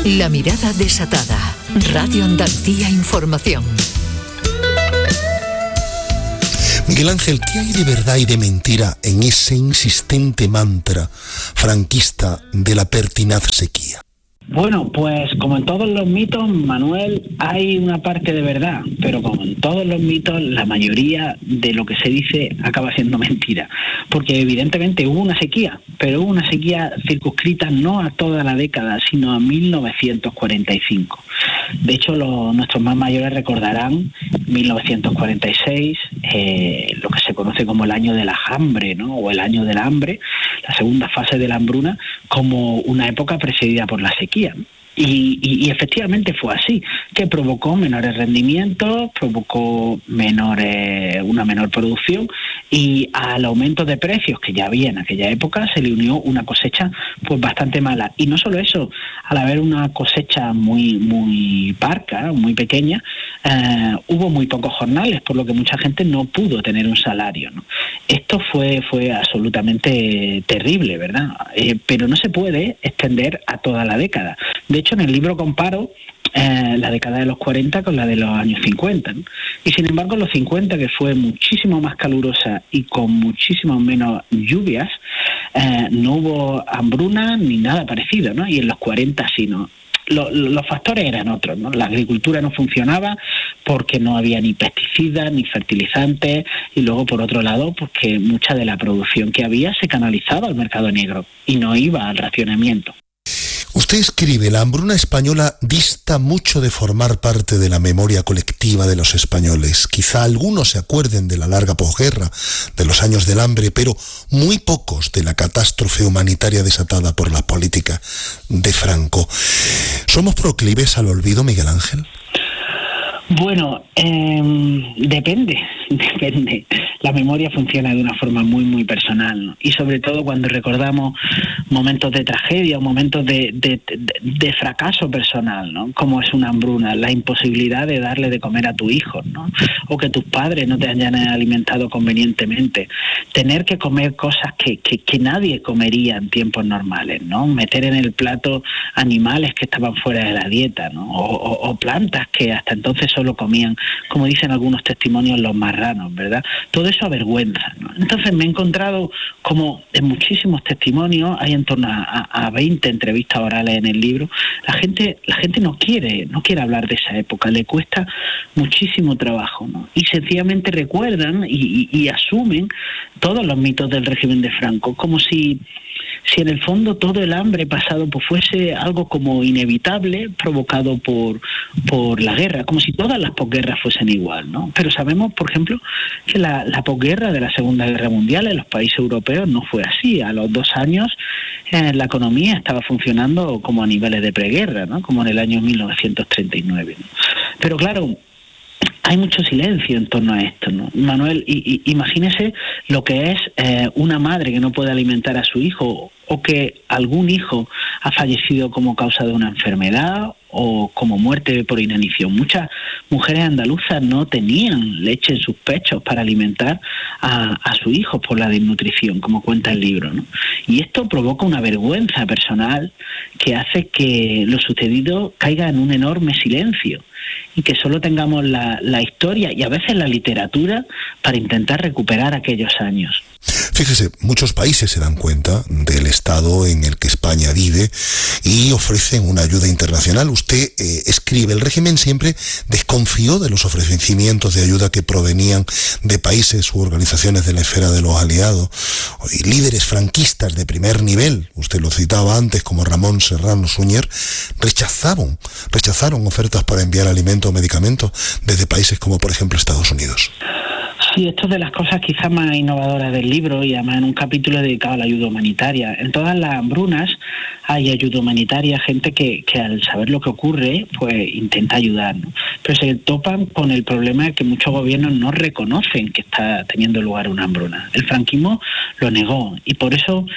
La mirada desatada. Radio Andalucía Información. Miguel Ángel, ¿qué hay de verdad y de mentira en ese insistente mantra franquista de la pertinaz sequía? Bueno, pues como en todos los mitos, Manuel, hay una parte de verdad, pero como en todos los mitos, la mayoría de lo que se dice acaba siendo mentira, porque evidentemente hubo una sequía, pero hubo una sequía circunscrita no a toda la década, sino a 1945. De hecho, nuestros más mayores recordarán 1946, lo que se conoce como el año de la hambre, ¿no? O el año del hambre, la segunda fase de la hambruna, como una época precedida por la sequía. Y efectivamente fue así, que provocó menores rendimientos, provocó una menor producción, y al aumento de precios que ya había en aquella época se le unió una cosecha pues bastante mala. Y no solo eso, al haber una cosecha muy parca, muy pequeña, hubo muy pocos jornales, por lo que mucha gente no pudo tener un salario, ¿no? Esto fue absolutamente terrible, ¿verdad? Pero no se puede extender a toda la década. De hecho, en el libro comparo la década de los 40 con la de los años 50, ¿no? Y sin embargo, los 50, que fue muchísimo más calurosa y con muchísimo menos lluvias, no hubo hambruna ni nada parecido, ¿no? Y en los 40 sí, ¿no? Los factores eran otros, ¿no? La agricultura no funcionaba porque no había ni pesticidas ni fertilizantes, y luego por otro lado porque mucha de la producción que había se canalizaba al mercado negro y no iba al racionamiento. Usted escribe, la hambruna española dista mucho de formar parte de la memoria colectiva de los españoles. Quizá algunos se acuerden de la larga posguerra, de los años del hambre, pero muy pocos de la catástrofe humanitaria desatada por la política de Franco. ¿Somos proclives al olvido, Miguel Ángel? Bueno, depende. La memoria funciona de una forma muy personal, ¿no? Y sobre todo cuando recordamos momentos de tragedia o momentos de fracaso personal, ¿no? Como es una hambruna, la imposibilidad de darle de comer a tu hijo, ¿no? O que tus padres no te hayan alimentado convenientemente, tener que comer cosas que nadie comería en tiempos normales, ¿no? Meter en el plato animales que estaban fuera de la dieta, ¿no? O plantas que hasta entonces solo comían, como dicen algunos testimonios, los marranos, ¿verdad? Todo eso avergüenza, ¿no? Entonces me he encontrado como en muchísimos testimonios, hay en torno a 20 entrevistas orales en el libro, la gente no quiere hablar de esa época, le cuesta muchísimo trabajo, ¿no? Y sencillamente recuerdan y asumen todos los mitos del régimen de Franco, como si en el fondo todo el hambre pasado pues fuese algo como inevitable, provocado por la guerra, como si todas las posguerras fuesen igual, ¿no? Pero sabemos, por ejemplo, que la posguerra de la Segunda Guerra Mundial en los países europeos no fue así. A los 2 años la economía estaba funcionando como a niveles de preguerra, ¿no? Como en el año 1939, ¿no? Pero claro, hay mucho silencio en torno a esto, ¿no? Manuel, imagínese lo que es una madre que no puede alimentar a su hijo, o que algún hijo ha fallecido como causa de una enfermedad o como muerte por inanición. Muchas mujeres andaluzas no tenían leche en sus pechos para alimentar a sus hijos por la desnutrición, como cuenta el libro, ¿no? Y esto provoca una vergüenza personal que hace que lo sucedido caiga en un enorme silencio, y que solo tengamos la historia y a veces la literatura para intentar recuperar aquellos años. Fíjese, muchos países se dan cuenta del estado en el que España vive y ofrecen una ayuda internacional. Usted escribe, el régimen siempre desconfió de los ofrecimientos de ayuda que provenían de países u organizaciones de la esfera de los aliados. Y líderes franquistas de primer nivel, usted lo citaba antes, como Ramón Serrano Suñer, rechazaron ofertas para enviar alimentos o medicamentos desde países como, por ejemplo, Estados Unidos. Sí, esto es de las cosas quizás más innovadoras del libro, y además en un capítulo dedicado a la ayuda humanitaria. En todas las hambrunas hay ayuda humanitaria, gente que al saber lo que ocurre, pues intenta ayudar, ¿no? pero se topan con el problema de que muchos gobiernos no reconocen que está teniendo lugar una hambruna. El franquismo lo negó y por eso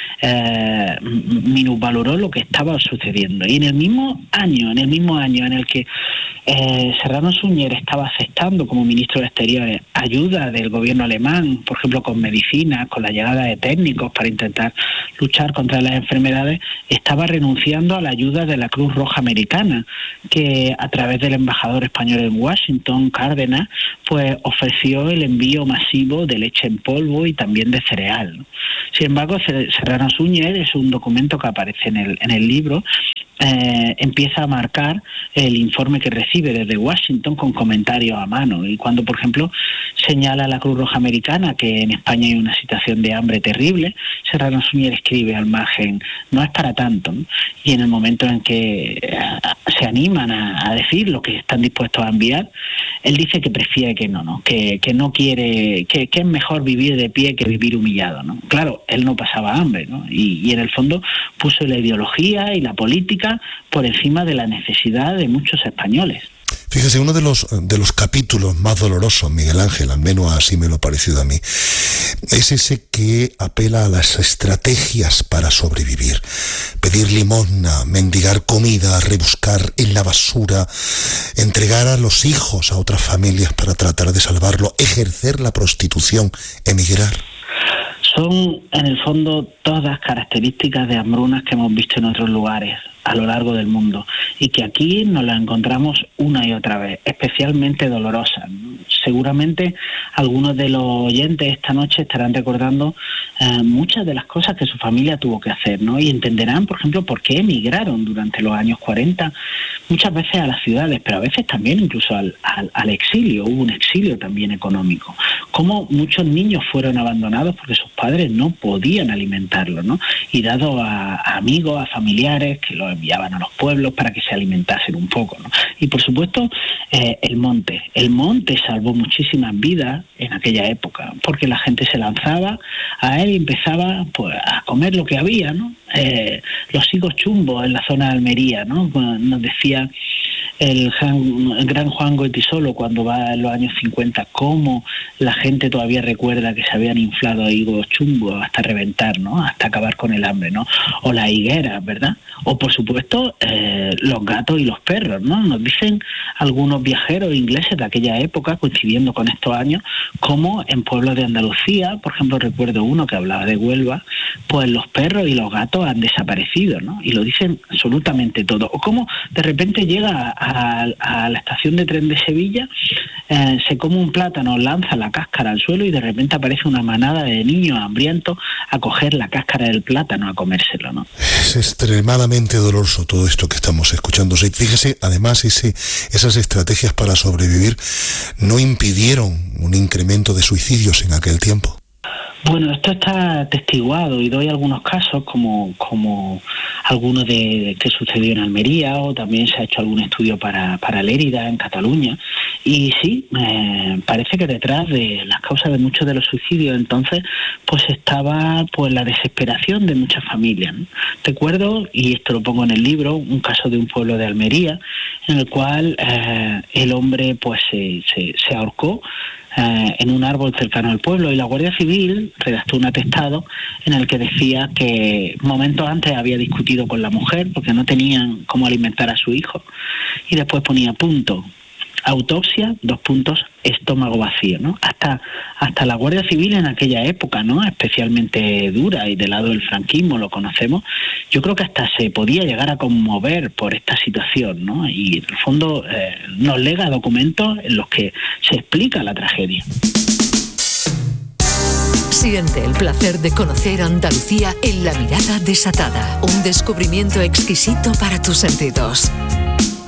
minusvaloró lo que estaba sucediendo. Y en el mismo año en el que Serrano Suñer estaba aceptando como ministro de Exteriores ayuda del gobierno alemán, por ejemplo con medicinas, con la llegada de técnicos para intentar luchar contra las enfermedades, estaba renunciando a la ayuda de la Cruz Roja Americana, que a través del embajador español en Washington, Cárdenas, pues ofreció el envío masivo de leche en polvo y también de cereal. Sin embargo, Serrano Suñer, es un documento que aparece en el libro, empieza a marcar el informe que recibe desde Washington con comentarios a mano. Y cuando, por ejemplo, señala a la Cruz Roja Americana que en España hay una situación de hambre terrible, Serrano Suñer escribe al margen, no es para tanto, ¿no? Y en el momento en que se animan a decir lo que están dispuestos a enviar, él dice que prefiere que no quiere, que es mejor vivir de pie que vivir humillado, ¿no? Claro, él no pasaba hambre, ¿no? Y en el fondo puso la ideología y la política por encima de la necesidad de muchos españoles. Fíjese, uno de los capítulos más dolorosos, Miguel Ángel, al menos así me lo ha parecido a mí, es ese que apela a las estrategias para sobrevivir. Pedir limosna, mendigar comida, rebuscar en la basura, entregar a los hijos a otras familias para tratar de salvarlo, ejercer la prostitución, emigrar. Son, en el fondo, todas características de hambrunas que hemos visto en otros lugares a lo largo del mundo y que aquí nos las encontramos una y otra vez, especialmente dolorosas. Seguramente algunos de los oyentes esta noche estarán recordando muchas de las cosas que su familia tuvo que hacer, ¿no? Y entenderán, por ejemplo, por qué emigraron durante los años 40, muchas veces a las ciudades, pero a veces también incluso al exilio. Hubo un exilio también económico. Cómo muchos niños fueron abandonados porque sus padres no podían alimentarlos, ¿no? Y dados a amigos, a familiares que los enviaban a los pueblos para que se alimentasen un poco, ¿no? Y por supuesto el monte salvó muchísimas vidas en aquella época, porque la gente se lanzaba a él y empezaba pues a comer lo que había, ¿no? Los higos chumbos en la zona de Almería, ¿no? Nos decía el gran Juan Goytisolo cuando va en los años 50, cómo la gente todavía recuerda que se habían inflado higos chumbos hasta reventar, ¿no? Hasta acabar con el hambre, ¿no? O las higueras, ¿verdad? O por supuesto los gatos y los perros, ¿no? Nos dicen algunos viajeros ingleses de aquella época, coincidiendo con estos años, cómo en pueblos de Andalucía, por ejemplo recuerdo uno que hablaba de Huelva, pues los perros y los gatos han desaparecido, ¿no? Y lo dicen absolutamente todo. O cómo de repente llega a la estación de tren de Sevilla, se come un plátano, lanza la cáscara al suelo y de repente aparece una manada de niños hambrientos a coger la cáscara del plátano, a comérselo, ¿no? Es extremadamente doloroso todo esto que estamos escuchando. Fíjese, además, esas estrategias para sobrevivir no impidieron un incremento de suicidios en aquel tiempo. Bueno, esto está atestiguado y doy algunos casos como algunos de que sucedió en Almería, o también se ha hecho algún estudio para Lérida, en Cataluña, y sí, parece que detrás de las causas de muchos de los suicidios entonces pues estaba pues la desesperación de muchas familias, ¿no? Recuerdo, y esto lo pongo en el libro, un caso de un pueblo de Almería en el cual el hombre pues se ahorcó en un árbol cercano al pueblo, y la Guardia Civil redactó un atestado en el que decía que momentos antes había discutido con la mujer porque no tenían cómo alimentar a su hijo, y después ponía punto, autopsia, estómago vacío, ¿no? Hasta la Guardia Civil en aquella época, ¿no? Especialmente dura y del lado del franquismo, lo conocemos, yo creo que hasta se podía llegar a conmover por esta situación, ¿no? Y en el fondo nos lega documentos en los que se explica la tragedia. Siente el placer de conocer Andalucía en La Mirada Desatada, un descubrimiento exquisito para tus sentidos.